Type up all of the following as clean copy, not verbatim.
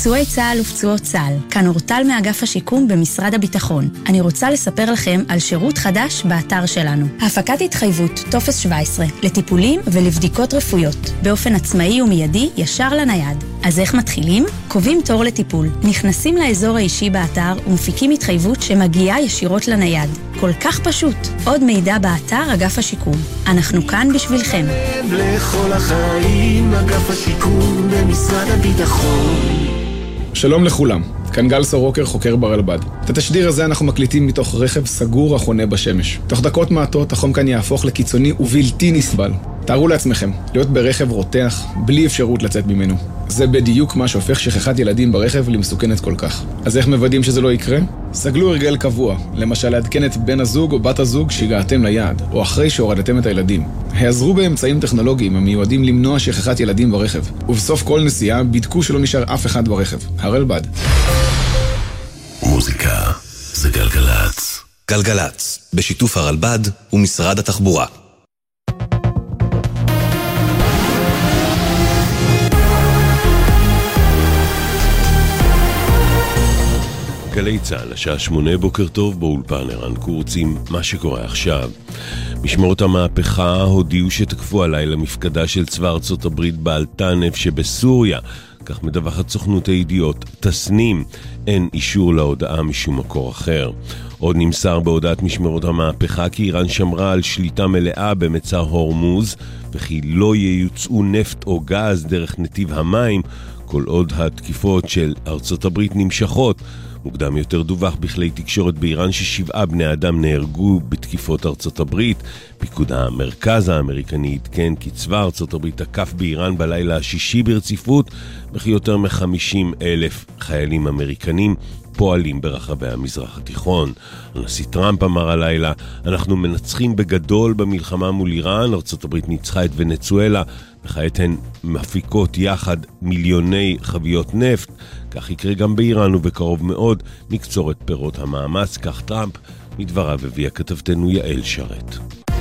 פצועי צה"ל ופצועות צה"ל, כאן אורטל מאגף השיקום במשרד הביטחון. אני רוצה לספר לכם על שירות חדש באתר שלנו. הפקת התחייבות, טופס 17, לטיפולים ולבדיקות רפואיות, באופן עצמאי ומיידי ישר לנייד. אז איך מתחילים? קובעים תור לטיפול, נכנסים לאזור האישי באתר ומפיקים התחייבות שמגיעה ישירות לנייד. כל כך פשוט. עוד מידע באתר אגף השיקום. אנחנו כאן בשבילכם. לכל החיים, אגף השיקום במשרד הביטחון. שלום לכולם, כאן גל סורוקר, חוקר ברלב"ד. את התשדיר הזה אנחנו מקליטים מתוך רכב סגור החונה בשמש. תוך דקות מעטות החום כאן יהפוך לקיצוני ובלתי נסבל. תארו לעצמכם, להיות ברכב רותח, בלי אפשרות לצאת ממנו. זה בדיוק מה שהופך שכחת ילדים ברכב למסוכנת כל כך. אז איך מוודאים שזה לא יקרה? סגלו הרגל קבוע, למשל לעדכן את בן הזוג או בת הזוג שהגעתם ליעד, או אחרי שהורדתם את הילדים. העזרו באמצעים טכנולוגיים המיועדים למנוע שכחת ילדים ברכב, ובסוף כל נסיעה בדקו שלא נשאר אף אחד ברכב. הרלב"ד. מוזיקה זה גלגלץ. גלגלץ, בשיתוף הרלב"ד ומשרד התחבורה. גלי צה"ל, השעה 8 בוקר טוב, באולפן ערן קורץ עם מה שקורה עכשיו. משמרות המהפכה הודיעו שתקפו הלילה מפקדה של צבא ארצות הברית באלטנף שבסוריה. כך מדווחת סוכנות הידיעות תסנים, אין אישור להודעה משום מקור אחר. עוד נמסר בהודעת משמרות המהפכה כי איראן שמרה על שליטה מלאה במצר הורמוז, וכי לא ייוצאו נפט או גז דרך נתיב המים, כל עוד התקיפות של ארצות הברית נמשכות. מוקדם יותר דווח בכלי תקשורת באיראן ש7 בני אדם נהרגו בתקיפות ארצות הברית. פיקוד המרכז האמריקני עדכן כי צבא ארצות הברית תקף באיראן בלילה השישי ברציפות, וכי יותר מ50,000 חיילים אמריקנים פועלים ברחבי המזרח התיכון. הנשיא טראמפ אמר הלילה, אנחנו מנצחים בגדול במלחמה מול איראן, ארצות הברית ניצחה את ונצואלה, וכעת הן מפיקות יחד מיליוני חביות נפט. כך יקרה גם באיראן ובקרוב מאוד נקצור את פירות המאמץ, כך טראמפ, מדבריו הביאה כתבתנו יעל שרת.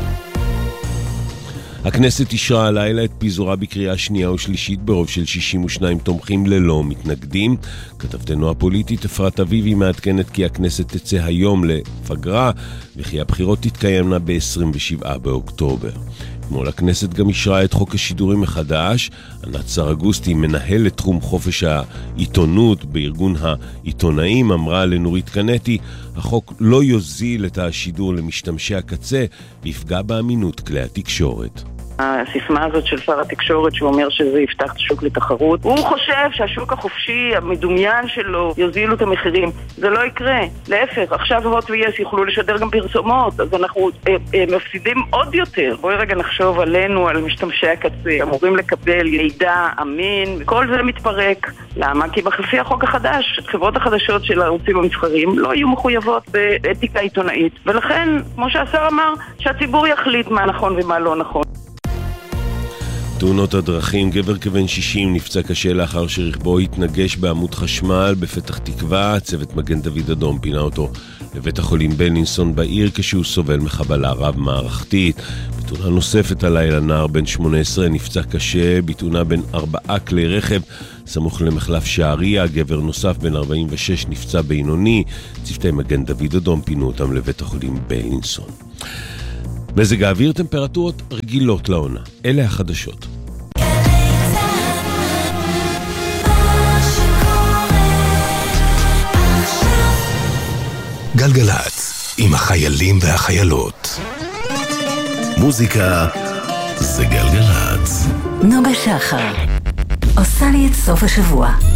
הכנסת אישרה הלילה את פיזורה בקריאה שנייה ושלישית ברוב של 62 תומכים ללא מתנגדים. כתבתנו הפוליטית אפרת אביבי מעדכנת כי הכנסת תצא היום לפגרה וכי הבחירות תתקיימנה ב-27 באוקטובר. אתמול הכנסת גם אישרה את חוק השידורים מחדש. ענת סרגוסטי, מנהלת תחום חופש העיתונות בארגון העיתונאים, אמרה לנורית קנטי, החוק לא יוזיל את השידור למשתמשי הקצה ויפגע באמינות כלי התקשורת. הסיסמה הזאת של שר התקשורת שהוא אומר שזה יפתח את השוק לתחרות, הוא חושב שהשוק החופשי המדומיין שלו יוזילו את המחירים. זה לא יקרה, להפך, עכשיו הוט ויס יוכלו לשדר גם פרסומות, אז אנחנו מפסידים עוד יותר. בואי רגע נחשוב עלינו, על משתמשי הקצה, אמורים לקבל מידע אמין, כל זה מתפרק. למה? כי בחפי החוק החדש, חברות החדשות של הערוצים המסחריים לא יהיו מחויבות באתיקה עיתונאית, ולכן, כמו שהשר אמר, שהציבור יחליט מה נכון ומה לא נכון. תאונות הדרכים, גבר כבן 60 נפצע קשה לאחר שרכבו התנגש בעמוד חשמל בפתח תקווה. צוות מגן דוד אדום פינה אותו לבית החולים בלינסון בעיר כשהוא סובל מחבלה רב מערכתית. בתאונה נוספת הלילה נער בן 18 נפצע קשה בתאונה בין 4 כלי רכב סמוך למחלף שעריה. גבר נוסף בן 46 נפצע בינוני. צוותי מגן דוד אדום פינו אותם לבית החולים בלינסון. מזג האוויר, טמפרטורות רגילות לעונה. אלה החדשות. גלגלץ, עם החיילים והחיילות. מוזיקה זה גלגלץ. נוגה שחר עושה לי את סוף השבוע.